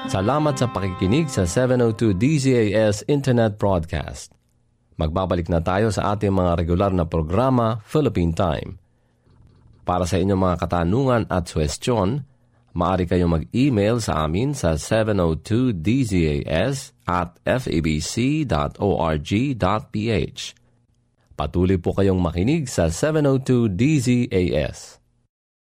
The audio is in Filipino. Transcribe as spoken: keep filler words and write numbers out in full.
Salamat sa pakikinig sa seven oh two D Z A S Internet Broadcast. Magbabalik na tayo sa ating mga regular na programa, Philippine Time. Para sa inyong mga katanungan at suwestyon, maaari kayong mag-email sa amin sa seven oh two D Z A S at f a b c dot org dot p h. Patuloy po kayong makinig sa seven oh two D Z A S.